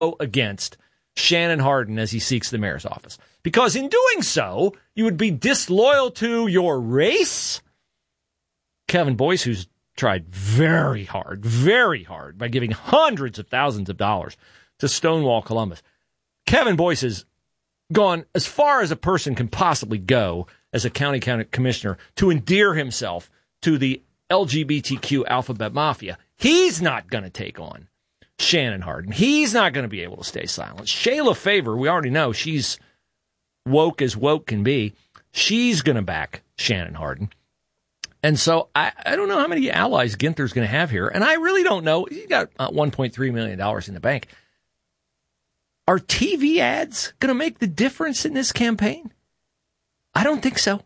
against Shannon Hardin as he seeks the mayor's office. Because in doing so, you would be disloyal to your race. Kevin Boyce, who's tried very hard by giving hundreds of thousands of dollars to Stonewall Columbus. Kevin Boyce has gone as far as a person can possibly go as a county commissioner to endear himself to the LGBTQ alphabet mafia. He's not going to take on Shannon Hardin. He's not going to be able to stay silent. Shayla Favor, we already know she's woke as woke can be. She's going to back Shannon Hardin. And so I don't know how many allies Ginther's going to have here. And I really don't know. He's got $1.3 million in the bank. Are TV ads going to make the difference in this campaign? I don't think so.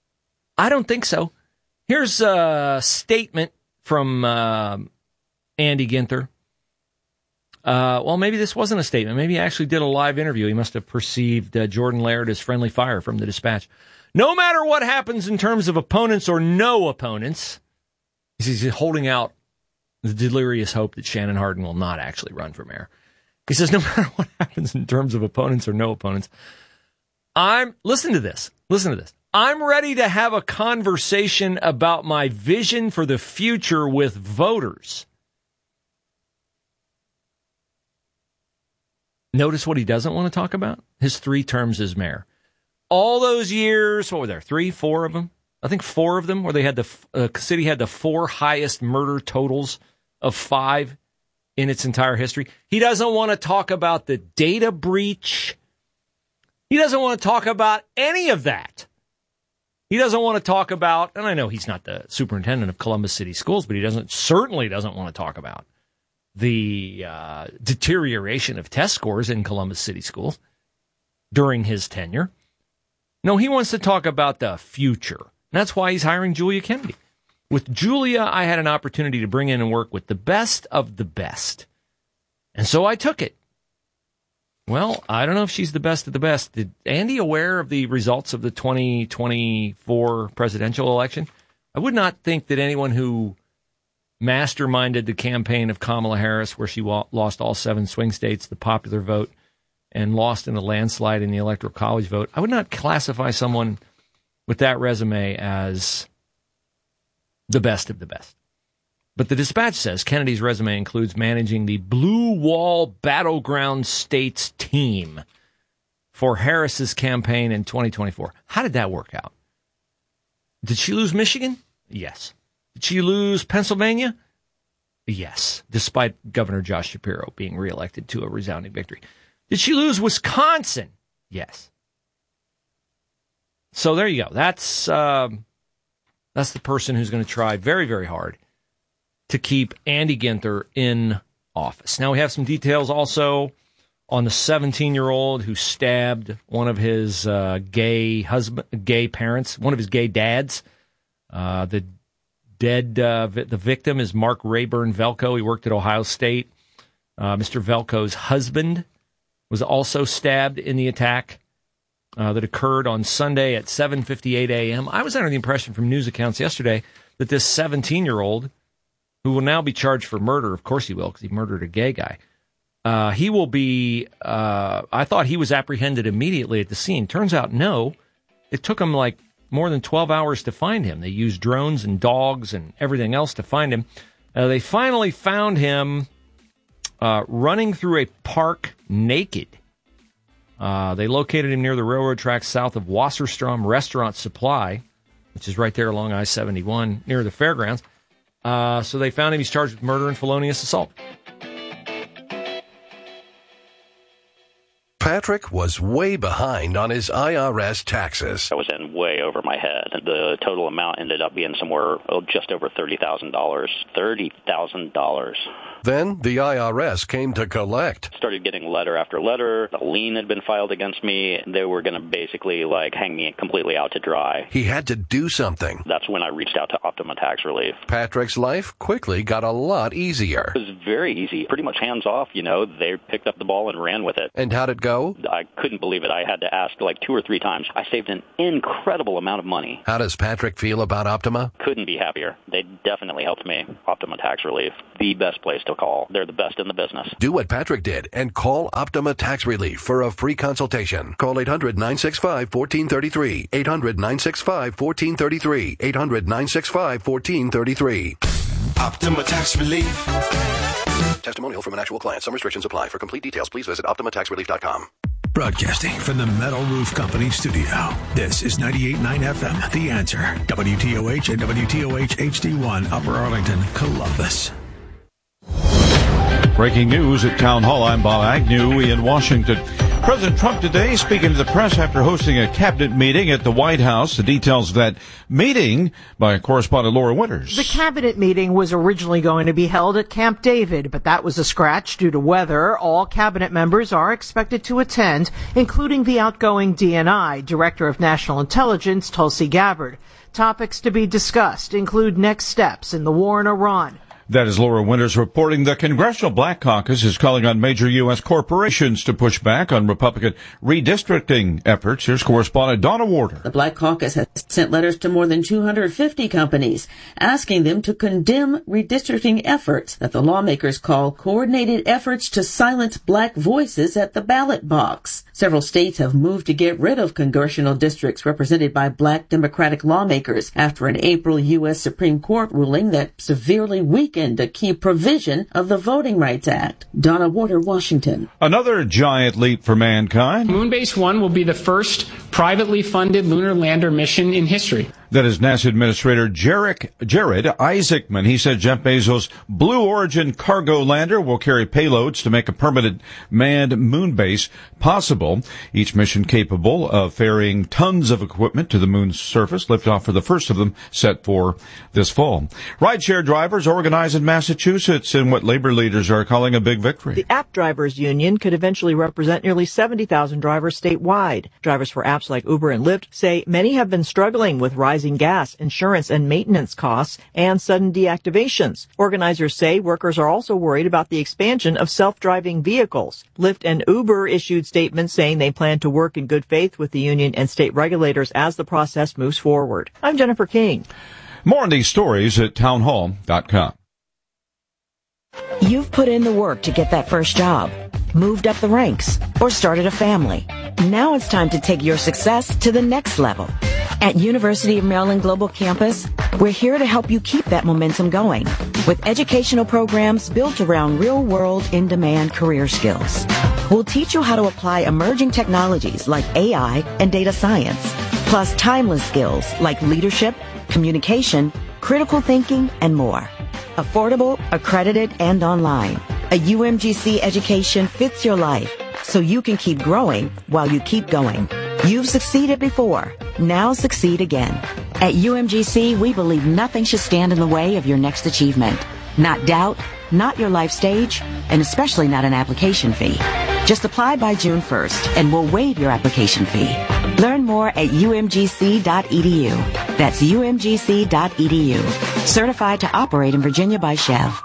Here's a statement from Andy Ginther. Well, maybe this wasn't a statement. Maybe he actually did a live interview. He must have perceived Jordan Laird as friendly fire from the Dispatch. No matter what happens in terms of opponents or no opponents, he's holding out the delirious hope that Shannon Hardin will not actually run for mayor. He says, no matter what happens in terms of opponents or no opponents, listen to this. I'm ready to have a conversation about my vision for the future with voters. Notice what he doesn't want to talk about? His 3 terms as mayor. All those years, what were there, 3, 4 of them? I think 4 of them, where they had the city had the 4 highest murder totals of 5 in its entire history. He doesn't want to talk about the data breach. He doesn't want to talk about any of that. He doesn't want to talk about, and I know he's not the superintendent of Columbus City Schools, but he certainly doesn't want to talk about the deterioration of test scores in Columbus City Schools during his tenure. No, he wants to talk about the future. And that's why he's hiring Julia Kennedy. With Julia, I had an opportunity to bring in and work with the best of the best. And so I took it. Well, I don't know if she's the best of the best. Did Andy aware of the results of the 2024 presidential election? I would not think that anyone who masterminded the campaign of Kamala Harris, where she lost all 7 swing states, the popular vote, and lost in a landslide in the Electoral College vote, I would not classify someone with that resume as the best of the best. But the Dispatch says Kennedy's resume includes managing the Blue Wall Battleground States team for Harris's campaign in 2024. How did that work out? Did she lose Michigan? Yes. Did she lose Pennsylvania? Yes, despite Governor Josh Shapiro being reelected to a resounding victory. Did she lose Wisconsin? Yes. So there you go. That's the person who's going to try very, very hard to keep Andy Ginther in office. Now we have some details also on the 17-year-old who stabbed one of his gay parents, one of his gay dads. The victim is Mark Rayburn Velko. He worked at Ohio State. Mr. Velko's husband was also stabbed in the attack that occurred on Sunday at 7:58 a.m. I was under the impression from news accounts yesterday that this 17-year-old, who will now be charged for murder, of course he will, because he murdered a gay guy, he will be, I thought he was apprehended immediately at the scene. Turns out, no. It took him like more than 12 hours to find him. They used drones and dogs and everything else to find him. They finally found him running through a park naked. They located him near the railroad tracks south of Wasserstrom Restaurant Supply, which is right there along I-71 near the fairgrounds. So they found him. He's charged with murder and felonious assault. Patrick was way behind on his IRS taxes. I was in way over my head. The total amount ended up being somewhere just over $30,000. $30,000. Then the IRS came to collect. Started getting letter after letter. A lien had been filed against me. They were going to basically hang me completely out to dry. He had to do something. That's when I reached out to Optima Tax Relief. Patrick's life quickly got a lot easier. It was very easy. Pretty much hands off, They picked up the ball and ran with it. And how'd it go? know? I couldn't believe it. I had to ask like 2 or 3 times. I saved an incredible amount of money. How does Patrick feel about Optima? Couldn't be happier. They definitely helped me. Optima Tax Relief, the best place to call. They're the best in the business. Do what Patrick did and call Optima Tax Relief for a free consultation. Call 800-965-1433. 800-965-1433. 800-965-1433. Optima Tax Relief. Testimonial from an actual client. Some restrictions apply. For complete details, please visit OptimaTaxRelief.com. Broadcasting from the Metal Roof Company studio. This is 98.9 FM, The Answer. WTOH and WTOH HD1, Upper Arlington, Columbus. Breaking news at Town Hall. I'm Bob Agnew in Washington. President Trump today speaking to the press after hosting a cabinet meeting at the White House. The details of that meeting by correspondent Laura Winters. The cabinet meeting was originally going to be held at Camp David, but that was a scratch due to weather. All cabinet members are expected to attend, including the outgoing DNI, Director of National Intelligence, Tulsi Gabbard. Topics to be discussed include next steps in the war in Iran. That is Laura Winters reporting. The Congressional Black Caucus is calling on major U.S. corporations to push back on Republican redistricting efforts. Here's correspondent Donna Warder. The Black Caucus has sent letters to more than 250 companies asking them to condemn redistricting efforts that the lawmakers call coordinated efforts to silence black voices at the ballot box. Several states have moved to get rid of congressional districts represented by black Democratic lawmakers after an April U.S. Supreme Court ruling that severely weakened a key provision of the Voting Rights Act. Donna Warder, Washington. Another giant leap for mankind. Moonbase 1 will be the first privately funded lunar lander mission in history. That is NASA Administrator Jared Isaacman. He said Jeff Bezos' Blue Origin cargo lander will carry payloads to make a permanent manned moon base possible. Each mission capable of ferrying tons of equipment to the moon's surface. Liftoff for the first of them set for this fall. Rideshare drivers organize in Massachusetts in what labor leaders are calling a big victory. The App Drivers Union could eventually represent nearly 70,000 drivers statewide. Drivers for apps like Uber and Lyft say many have been struggling with rising gas, insurance, and maintenance costs and sudden deactivations. Organizers say workers are also worried about the expansion of self-driving vehicles. Lyft and Uber issued statements saying they plan to work in good faith with the union and state regulators as the process moves forward. I'm Jennifer King. More on these stories at townhall.com. You've put in the work to get that first job, moved up the ranks, or started a family. Now it's time to take your success to the next level. At University of Maryland Global Campus, we're here to help you keep that momentum going with educational programs built around real-world, in-demand career skills. We'll teach you how to apply emerging technologies like AI and data science, plus timeless skills like leadership, communication, critical thinking, and more. Affordable, accredited, and online. A UMGC education fits your life so you can keep growing while you keep going. You've succeeded before. Now succeed again. At UMGC, we believe nothing should stand in the way of your next achievement. Not doubt, not your life stage, and especially not an application fee. Just apply by June 1st, and we'll waive your application fee. Learn more at umgc.edu. That's umgc.edu. Certified to operate in Virginia by Chev.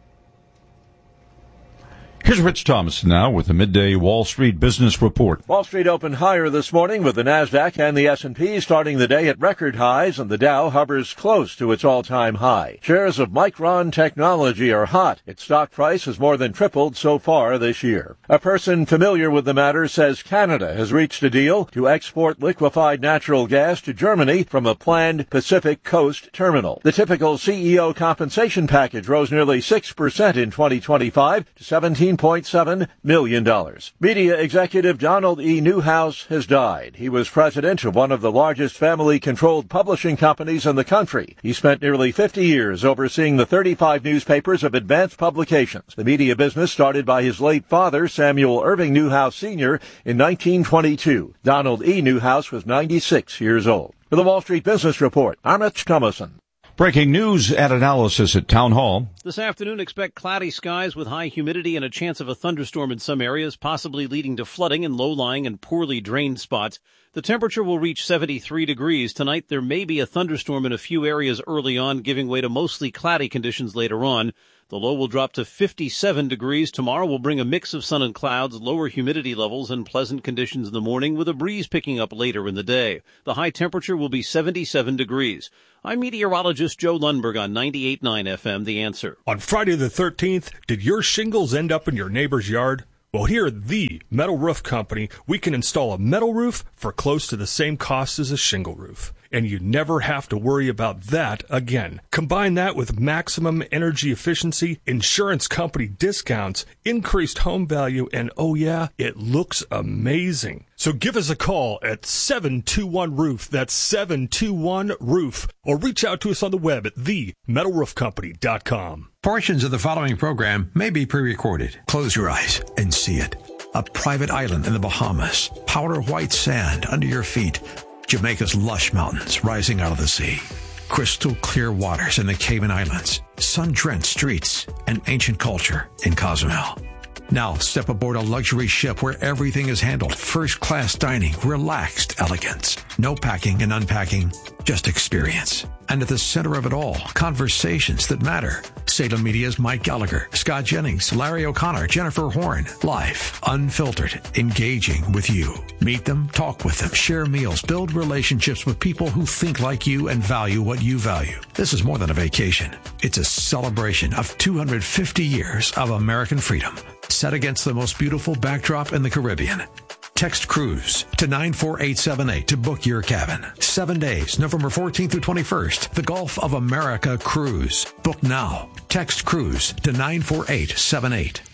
Here's Rich Thomas now with the midday Wall Street Business Report. Wall Street opened higher this morning with the Nasdaq and the S&P starting the day at record highs, and the Dow hovers close to its all-time high. Shares of Micron Technology are hot. Its stock price has more than tripled so far this year. A person familiar with the matter says Canada has reached a deal to export liquefied natural gas to Germany from a planned Pacific Coast terminal. The typical CEO compensation package rose nearly 6% in 2025 to $17.7 million. Media executive Donald E. Newhouse has died. He was president of one of the largest family-controlled publishing companies in the country. He spent nearly 50 years overseeing the 35 newspapers of Advance Publications. The media business started by his late father, Samuel Irving Newhouse Sr., in 1922. Donald E. Newhouse was 96 years old. For the Wall Street Business Report, I'm Rich Thomason. Breaking news and analysis at Town Hall. This afternoon, expect cloudy skies with high humidity and a chance of a thunderstorm in some areas, possibly leading to flooding in low-lying and poorly drained spots. The temperature will reach 73 degrees. Tonight, there may be a thunderstorm in a few areas early on, giving way to mostly cloudy conditions later on. The low will drop to 57 degrees. Tomorrow will bring a mix of sun and clouds, lower humidity levels, and pleasant conditions in the morning with a breeze picking up later in the day. The high temperature will be 77 degrees. I'm meteorologist Joe Lundberg on 98.9 FM, The Answer. On Friday the 13th, did your shingles end up in your neighbor's yard? Well, here at the Metal Roof Company, we can install a metal roof for close to the same cost as a shingle roof. And you never have to worry about that again. Combine that with maximum energy efficiency, insurance company discounts, increased home value, and oh yeah, it looks amazing. So give us a call at 721-ROOF. That's 721-ROOF. Or reach out to us on the web at themetalroofcompany.com. Portions of the following program may be pre-recorded. Close your eyes and see it. A private island in the Bahamas. Powder white sand under your feet. Jamaica's lush mountains rising out of the sea. Crystal clear waters in the Cayman Islands. Sun-drenched streets and ancient culture in Cozumel. Now step aboard a luxury ship where everything is handled. First-class dining, relaxed elegance. No packing and unpacking, just experience. And at the center of it all, conversations that matter. Salem Media's Mike Gallagher, Scott Jennings, Larry O'Connor, Jennifer Horn. Live, unfiltered, engaging with you. Meet them, talk with them, share meals, build relationships with people who think like you and value what you value. This is more than a vacation. It's a celebration of 250 years of American freedom, set against the most beautiful backdrop in the Caribbean. Text cruise to 94878 to book your cabin. 7 days, November 14th through 21st. The Gulf of America Cruise. Book now. Text cruise to 94878.